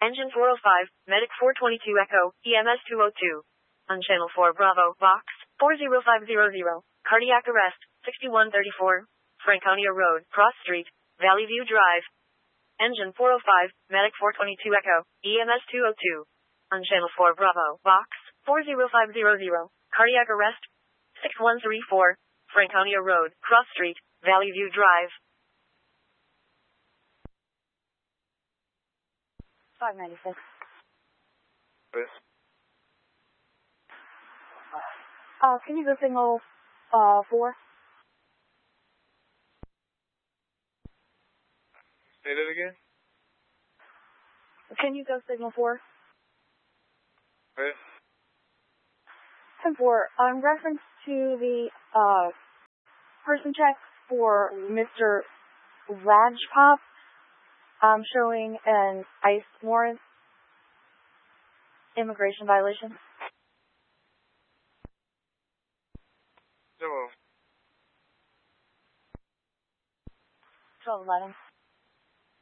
Engine 405, Medic 422 Echo, EMS 202. On Channel 4 Bravo, Box 40500. Cardiac arrest, 6134. Franconia Road, Cross Street, Valley View Drive. Engine 405, Medic 422 Echo, EMS 202. On Channel 4 Bravo, Box 40500. Cardiac arrest, 6134. Franconia Road, Cross Street, Valley View Drive. 596. Yes. Can you go signal 4? Say that again? Can you go signal 4? Yes. 10-4, in reference to the person check for Mr. Rajpop, I'm showing an ICE warrant, immigration violation. 1211.